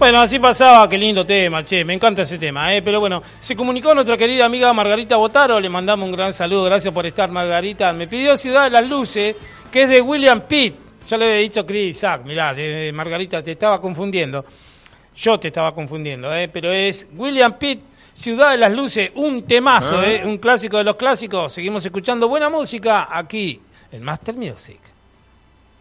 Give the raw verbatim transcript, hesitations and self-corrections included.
Bueno, así pasaba, qué lindo tema, che, me encanta ese tema, eh, pero bueno, se comunicó nuestra querida amiga Margarita Botaro, le mandamos un gran saludo, gracias por estar, Margarita. Me pidió Ciudad de las Luces, que es de William Pitt, ya le había dicho Chris Isaac, mirá, de, de Margarita, te estaba confundiendo, yo te estaba confundiendo, eh, pero es William Pitt, Ciudad de las Luces, un temazo, ¿Ah? eh, un clásico de los clásicos, seguimos escuchando buena música aquí en Master Music.